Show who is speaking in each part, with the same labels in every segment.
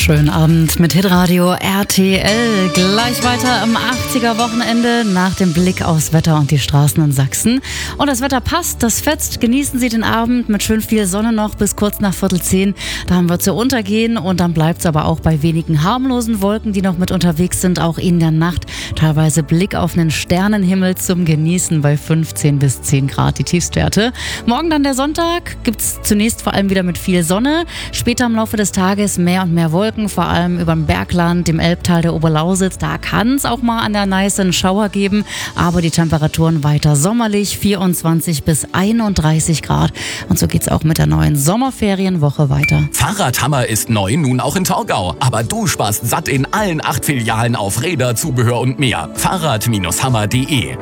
Speaker 1: Schönen Abend mit Hitradio RTL. Gleich weiter am 80er-Wochenende nach dem Blick aufs Wetter und die Straßen in Sachsen. Und das Wetter passt, das fetzt. Genießen Sie den Abend mit schön viel Sonne noch bis kurz nach 9:45. Da haben wir zu untergehen und dann bleibt es aber auch bei wenigen harmlosen Wolken, die noch mit unterwegs sind. Auch in der Nacht teilweise Blick auf einen Sternenhimmel zum Genießen bei 15 bis 10 Grad die Tiefstwerte. Morgen dann der Sonntag, gibt es zunächst vor allem wieder mit viel Sonne. Später im Laufe des Tages mehr und mehr Wolken, vor allem über dem Bergland, dem Elbtal der Oberlausitz. Da kann es auch mal an der Neiße einen Schauer geben, aber die Temperaturen weiter sommerlich, 24 bis 31 Grad. Und so geht's auch mit der neuen Sommerferienwoche weiter.
Speaker 2: Fahrradhammer ist neu, nun auch in Torgau. Aber du sparst satt in allen 8 Filialen auf Räder, Zubehör und mehr. Fahrrad-hammer.de.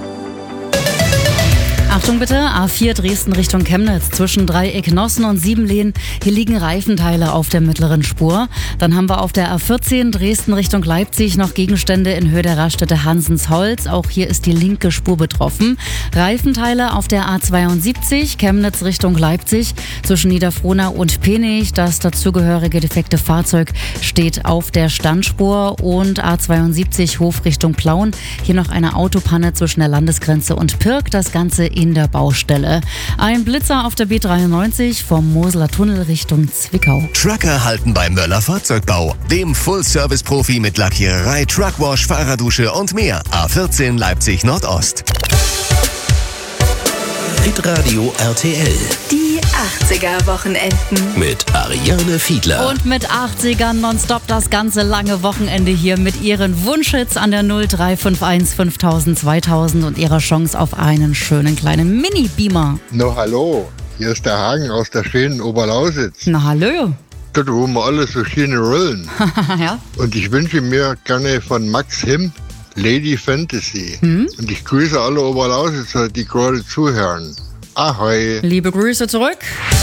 Speaker 1: Achtung bitte, A4 Dresden Richtung Chemnitz, zwischen Dreieck Nossen und Siebenlehn. Hier liegen Reifenteile auf der mittleren Spur. Dann haben wir auf der A14 Dresden Richtung Leipzig noch Gegenstände in Höhe der Raststätte Hansensholz. Auch hier ist die linke Spur betroffen. Reifenteile auf der A72 Chemnitz Richtung Leipzig, zwischen Niederfrohna und Penich. Das dazugehörige defekte Fahrzeug steht auf der Standspur. Und A72 Hof Richtung Plauen. Hier noch eine Autopanne zwischen der Landesgrenze und Pirk. Das Ganze in der Baustelle. Ein Blitzer auf der B93 vom Moseler Tunnel Richtung Zwickau.
Speaker 3: Trucker halten bei Möller Fahrzeugbau, dem Full-Service-Profi mit Lackiererei, Truckwash, Fahrradusche und mehr. A14 Leipzig Nordost. Hitradio RTL.
Speaker 4: Die 80er-Wochenenden.
Speaker 3: Mit Ariane Fiedler.
Speaker 1: Und mit 80ern nonstop das ganze lange Wochenende hier mit ihren Wunschhits an der 0351 5000 2000 und ihrer Chance auf einen schönen kleinen Mini-Beamer.
Speaker 5: Na hallo, hier ist der Hagen aus der schönen Oberlausitz.
Speaker 1: Na hallo.
Speaker 5: Dort wo wir alle so schöne rollen.
Speaker 1: Ja.
Speaker 5: Und ich wünsche mir gerne von Max Himm Lady Fantasy. Und ich grüße alle Oberlausitzer, die gerade zuhören. Ahoi.
Speaker 1: Liebe Grüße zurück.